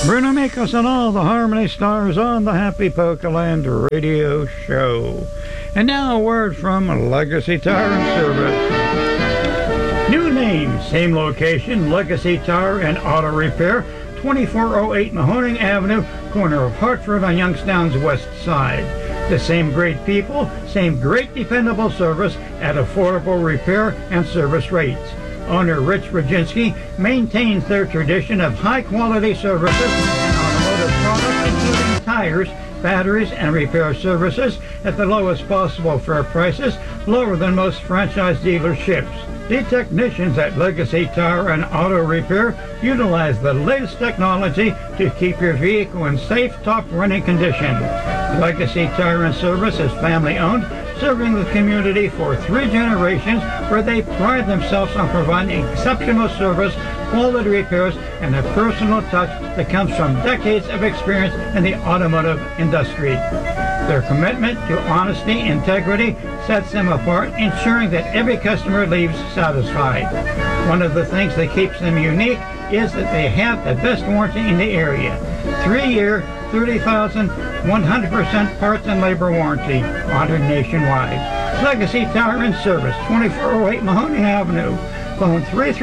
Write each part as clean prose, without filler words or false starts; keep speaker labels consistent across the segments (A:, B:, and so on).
A: Bruno Mikos and all the Harmony Stars on the Happy Pokeland radio show. And now a word from Legacy Tire and Service. New name, same location, Legacy Tire and Auto Repair, 2408 Mahoning Avenue, corner of Hartford on Youngstown's west side. The same great people, same great dependable service at affordable repair and service rates. Owner Rich Roginski maintains their tradition of high-quality services and automotive products, including tires, batteries, and repair services at the lowest possible fair prices, lower than most franchise dealerships. The technicians at Legacy Tire and Auto Repair utilize the latest technology to keep your vehicle in safe, top-running condition. Legacy Tire and Service is family-owned, serving the community for 3 generations, where they pride themselves on providing exceptional service, quality repairs, and a personal touch that comes from decades of experience in the automotive industry. Their commitment to honesty, integrity sets them apart, ensuring that every customer leaves satisfied. One of the things that keeps them unique is that they have the best warranty in the area. 3-year, 30,000, 100% parts and labor warranty, honored nationwide. Legacy Tire and Service, 2408 Mahoning Avenue. Phone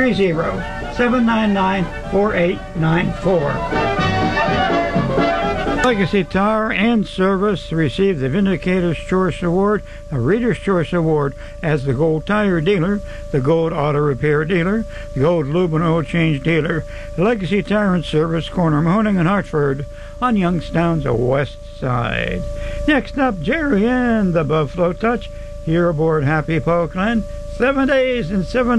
A: 330-799-4894. Legacy Tire and Service received the Vindicator's Choice Award, the Reader's Choice Award as the Gold Tire Dealer, the Gold Auto Repair Dealer, the Gold Lube and Oil Change Dealer. Legacy Tire and Service, corner Mahoning and Hartford on Youngstown's west side. Next up, Jerry and the Buffalo Touch here aboard Happy Pokeland. 7 days and 7